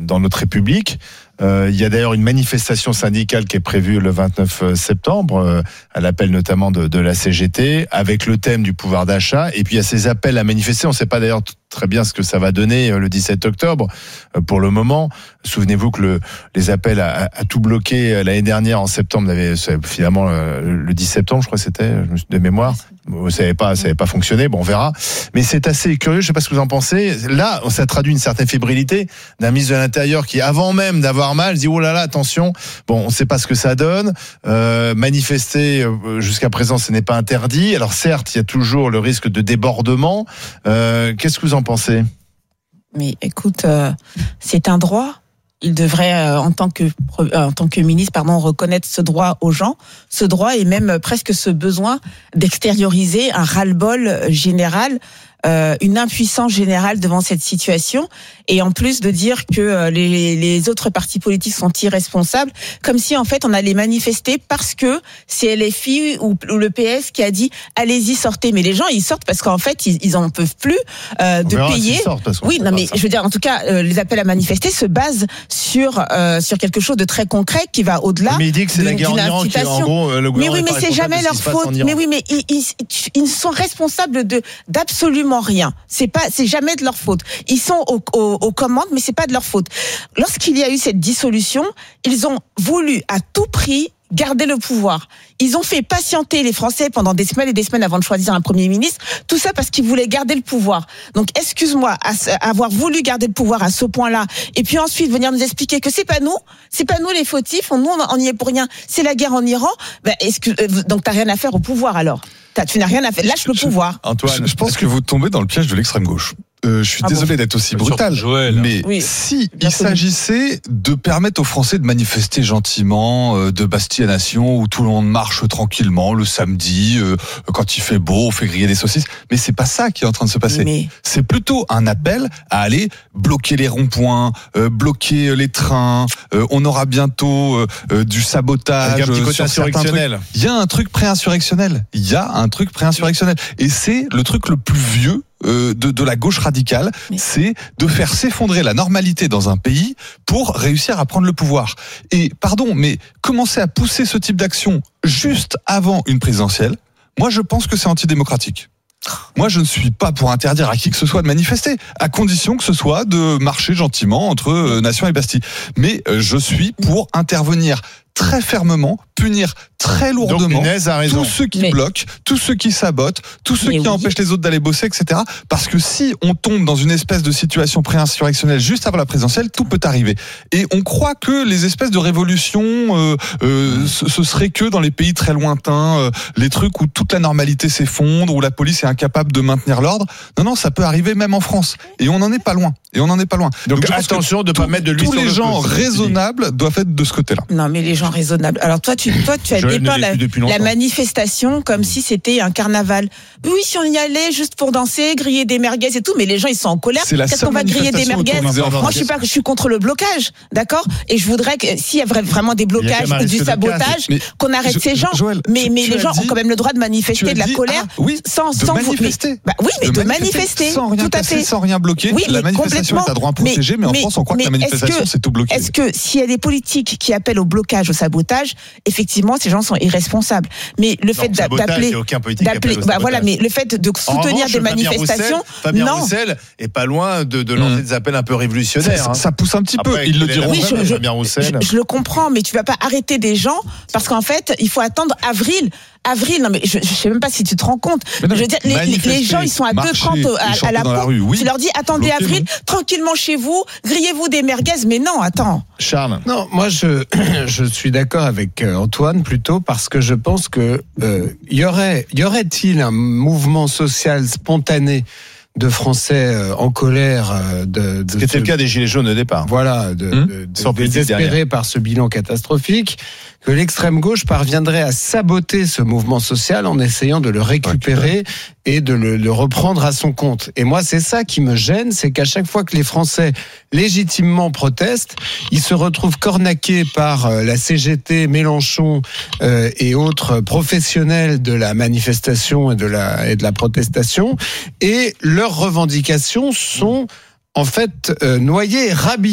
dans notre République. Il y a d'ailleurs une manifestation syndicale qui est prévue le 29 septembre, à l'appel notamment de la CGT, avec le thème du pouvoir d'achat. Et puis il y a ces appels à manifester. On ne sait pas d'ailleurs très bien ce que ça va donner le 17 octobre. Pour le moment, souvenez-vous que les appels à tout bloquer l'année dernière en septembre, finalement le 10 septembre, je crois que c'était, de mémoire. Ça n'avait pas fonctionné. Bon, on verra. Mais c'est assez curieux. Je ne sais pas ce que vous en pensez. Là, ça traduit une certaine fébrilité d'un ministre de l'Intérieur qui, avant même d'avoir mal, dit oh là là, attention. Bon, on ne sait pas ce que ça donne. Manifester jusqu'à présent, ce n'est pas interdit. Alors certes, il y a toujours le risque de débordement. Qu'est-ce que vous en pensez ? Mais écoute, c'est un droit. Il devrait, en tant que ministre, reconnaître ce droit aux gens, ce droit et même presque ce besoin d'extérioriser un ras-le-bol général, une impuissance générale devant cette situation, et en plus de dire que les autres partis politiques sont irresponsables, comme si en fait on allait manifester parce que c'est LFI ou le PS qui a dit allez-y, sortez. Mais les gens ils sortent parce qu'en fait ils en peuvent plus de payer. Oui, non mais je veux dire, en tout cas les appels à manifester se basent sur quelque chose de très concret qui va au-delà. Mais il dit que c'est la guerre en Iran qui, en gros, le gouvernement. Mais oui, mais c'est jamais leur faute. Mais oui, mais ils sont responsables d'absolument rien. C'est jamais de leur faute. Ils sont aux commandes, mais c'est pas de leur faute. Lorsqu'il y a eu cette dissolution, ils ont voulu à tout prix garder le pouvoir. Ils ont fait patienter les Français pendant des semaines et des semaines avant de choisir un Premier ministre. Tout ça parce qu'ils voulaient garder le pouvoir. Donc, excuse-moi, avoir voulu garder le pouvoir à ce point-là, et puis ensuite venir nous expliquer que c'est pas nous les fautifs, nous on y est pour rien. C'est la guerre en Iran. Donc t'as rien à faire au pouvoir alors. Tu n'as rien à faire. Lâche le pouvoir. Antoine, je pense que vous tombez dans le piège de l'extrême gauche. Je suis désolé d'être aussi brutal, Joël, mais oui, si il s'agissait de permettre aux Français de manifester gentiment, de Bastille à Nation, où tout le monde marche tranquillement le samedi, quand il fait beau, on fait griller des saucisses, mais c'est pas ça qui est en train de se passer. Mais... C'est plutôt un appel à aller bloquer les ronds-points, bloquer les trains. On aura bientôt du sabotage. Avec un petit côté insurrectionnel. Il y a un truc pré-insurrectionnel. Et c'est le truc le plus vieux de la gauche radicale, c'est de faire s'effondrer la normalité dans un pays pour réussir à prendre le pouvoir. Et pardon, mais commencer à pousser ce type d'action juste avant une présidentielle, moi je pense que c'est antidémocratique. Moi, je ne suis pas pour interdire à qui que ce soit de manifester, à condition que ce soit de marcher gentiment entre Nation et Bastille. Mais je suis pour intervenir très fermement, punir très lourdement tous ceux qui bloquent, tous ceux qui sabotent, tous ceux qui empêchent les autres d'aller bosser, etc. Parce que si on tombe dans une espèce de situation pré-insurrectionnelle juste avant la présidentielle, tout peut arriver. Et on croit que les espèces de révolutions, ce serait que dans les pays très lointains, les trucs où toute la normalité s'effondre, où la police est incapable de maintenir l'ordre. Non, ça peut arriver même en France. Et on n'en est pas loin. Donc attention de ne pas mettre de l'huile sur le feu. Tous les gens raisonnables doivent être de ce côté-là. Non, mais les gens raisonnables. Alors toi, tu as dépeint la manifestation comme si c'était un carnaval. Oui, si on y allait juste pour danser, griller des merguez et tout, mais les gens ils sont en colère. Qu'est-ce qu'on va griller des merguez ? Moi, je suis contre le blocage, d'accord ? Et je voudrais que s'il y a vraiment des blocages ou du sabotage, qu'on arrête ces gens. Joël, mais les gens ont quand même le droit de manifester de la colère sans manifester. De manifester. Sans rien casser, sans rien bloquer. Oui, la manifestation est un droit protégé, mais en France, on croit que la manifestation, c'est tout bloqué. Est-ce que s'il y a des politiques qui appellent au blocage, au sabotage, effectivement, ces gens sont irresponsables. Mais le fait d'appeler, mais le fait de soutenir des manifestations, Fabien Roussel est pas loin de lancer des appels un peu révolutionnaires. Ça pousse un petit peu. Ils le diront. Oui, je le comprends, mais tu vas pas arrêter des gens parce qu'en fait, il faut attendre avril. Non mais je sais même pas si tu te rends compte. Je veux dire, les gens ils sont à 2,30 à la pompe. Tu leur dis attendez avril, tranquillement chez vous, grillez-vous des merguez. Mais non, attends. Charles. Non, moi je suis d'accord avec Antoine plutôt parce que je pense que y aurait-il un mouvement social spontané de Français en colère ce qui était le cas des Gilets jaunes au départ. Voilà, désespérés par ce bilan catastrophique, que l'extrême gauche parviendrait à saboter ce mouvement social en essayant de le récupérer et de le reprendre à son compte. Et moi, c'est ça qui me gêne, c'est qu'à chaque fois que les Français légitimement protestent, ils se retrouvent cornaqués par la CGT, Mélenchon et autres professionnels de la manifestation et de la protestation, et leurs revendications sont en fait noyées et rhabillées